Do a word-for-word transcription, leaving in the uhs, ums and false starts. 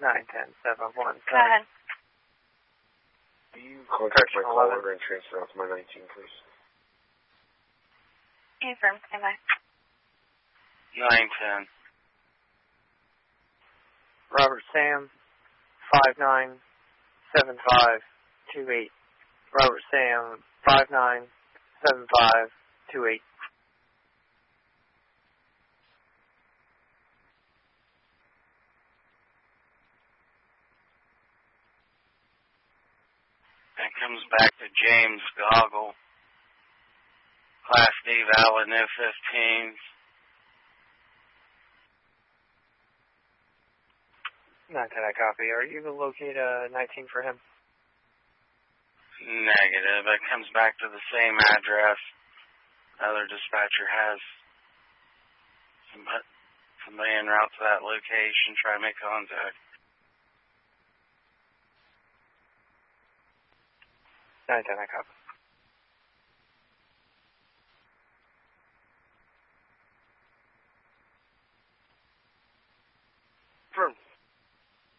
nine ten seven one. Go ahead. Can you contact my call order and transfer out to my nineteen, please? Confirm. Stand by. nine ten. Robert Sam, five nine seven five two eight. Robert Sam, five nine seven five two eight. That comes back to James Goggle. Class D valid, no fifteens. nine ten, I copy. Are you able to locate uh, nineteen for him? Negative. It comes back to the same address. Other dispatcher has some, somebody en route to that location. Try to make contact. nine ten, I copy.